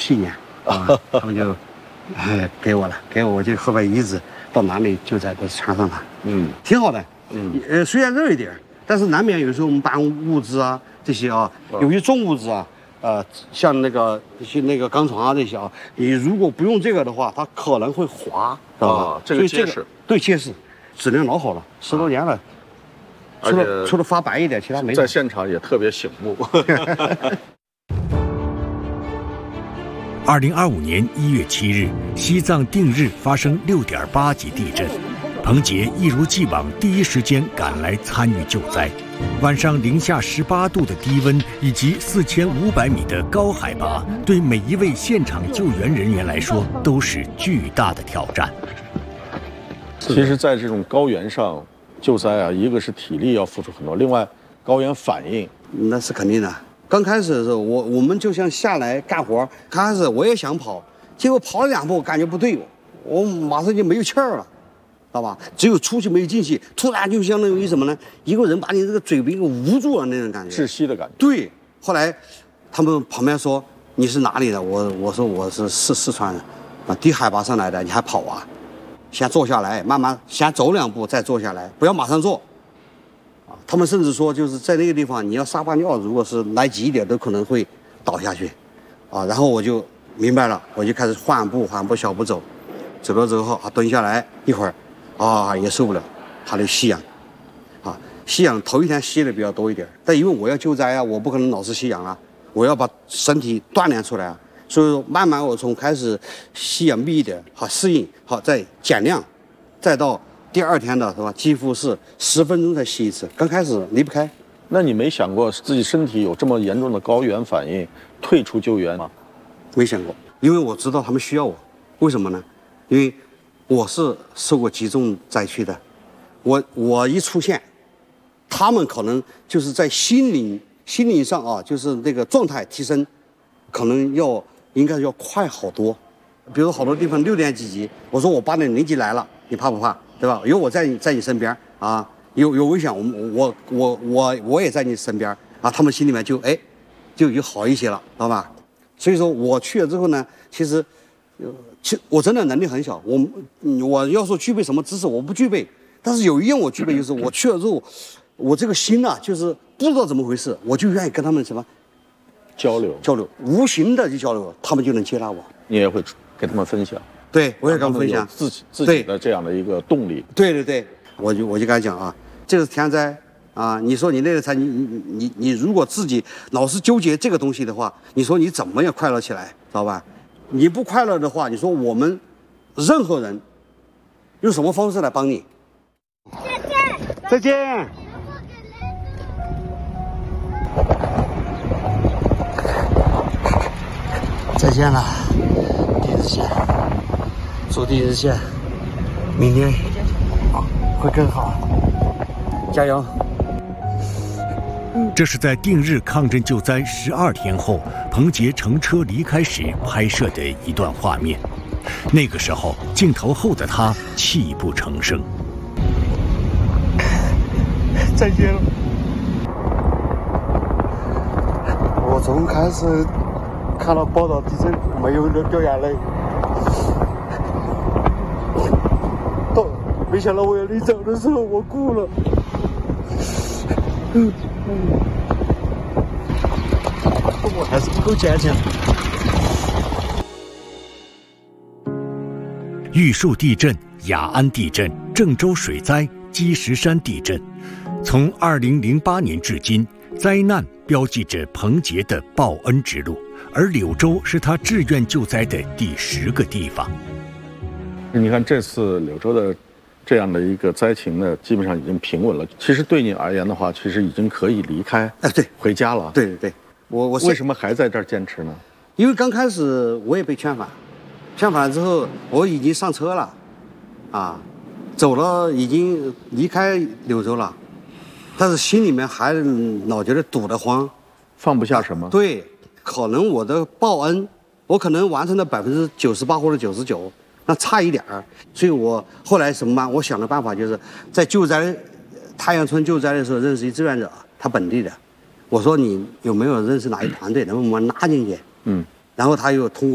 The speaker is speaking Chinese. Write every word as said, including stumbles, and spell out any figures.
信念啊，他们就哎给我了，给我我就后边一直到哪里就在这船上了，嗯，挺好的，嗯，呃虽然热一点，但是难免有时候我们搬物资啊这些啊，有些重物质啊。呃，像那个一些那个钢床啊这些啊，你如果不用这个的话，它可能会滑，知道吧？ 哦、这个结实， 对结实，质量老好了，十多年了。 而除了除了发白一点，其他没。 在现场也特别醒目。 二零二五年一月七日，西藏定日发生六点八级地震，彭杰一如既往第一时间赶来参与救灾。晚上零下十八度的低温以及四千五百米的高海拔，对每一位现场救援人员来说都是巨大的挑战。 其实，在这种高原上救灾啊，一个是体力要付出很多，另外高原反应那是肯定的。刚开始的时候，我我们就像下来干活，刚开始我也想跑，结果跑了两步，感觉不对，我马上就没有气儿了。知道吧？只有出去没有进去，突然就相当于什么呢？一个人把你这个嘴给捂住了那种感觉， 窒息的感觉。 对，后来他们旁边说你是哪里的？我我说我是四四川的，啊，低海拔上来的，你还跑啊？先坐下来，慢慢先走两步，再坐下来，不要马上坐。啊，他们甚至说就是在那个地方，你要撒泡尿，如果是来急一点，都可能会倒下去。啊，然后我就明白了，我就开始缓步缓步小步走，走了之后啊，蹲下来一会儿。啊，也受不了，还得吸氧，啊，吸氧头一天吸的比较多一点，但因为我要救灾啊，我不可能老是吸氧啊，我要把身体锻炼出来啊，所以说慢慢我从开始吸氧密一点，好适应，好再减量，再到第二天的是吧，几乎是十分钟才吸一次，刚开始离不开。 那你没想过自己身体有这么严重的高原反应，退出救援吗？ 没想过，因为我知道他们需要我，为什么呢？因为我是受过集中灾区的，我我一出现，他们可能就是在心灵心灵上啊，就是那个状态提升，可能要应该要快好多。比如好多地方六点几级，我说我八点零级来了，你怕不怕？对吧？有我在你在你身边啊，有有危险，我我我我我也在你身边啊，他们心里面就哎就就好一些了，知道吧？所以说我去了之后呢，其实。其我真的能力很小，我我要说具备什么知识，我不具备。但是有一样我具备，就是我去了之后，我这个心啊，就是不知道怎么回事，我就愿意跟他们什么交流交流，无形的就交流，他们就能接纳我。 你也会给他们分享， 对我也跟他们分享自己自己的这样的一个动力。 对对对，我就我就跟他讲啊，这个是天灾啊，你说你那个灾，你你你你如果自己老是纠结这个东西的话，你说你怎么也快乐起来，知道吧？你不快乐的话，你说我们任何人用什么方式来帮你？再见，再见。再见了，地日线，祝地日线明天啊会更好，加油。 这是在定日抗震救灾十二天后，彭杰乘车离开时拍摄的一段画面。那个时候，镜头后的他泣不成声。 再见了。我从开始看到报道地震，没有掉眼泪，到没想到我要离走的时候，我哭了。嗯嗯，我还是不够坚强。 玉树地震、雅安地震、郑州水灾、积石山地震，从二零零八年至今，灾难标记着彭杰的报恩之路，而柳州是他志愿救灾的第十个地方。 你看这次柳州的这样的一个灾情呢，基本上已经平稳了。其实对你而言的话，其实已经可以离开， 哎，对， 回家了。 对对对，我我为什么还在这儿坚持呢？ 因为刚开始我也被劝返，劝返之后我已经上车了，啊，走了，已经离开柳州了，但是心里面还老觉得堵得慌， 放不下什么？ 对，可能我的报恩，我可能完成了百分之九十八或者九十九。那差一点儿，所以我后来什么办？我想的办法就是在救灾太阳村救灾的时候认识一志愿者，他本地的，我说你有没有认识哪一团队能把我们拉进去？嗯，然后他又通过。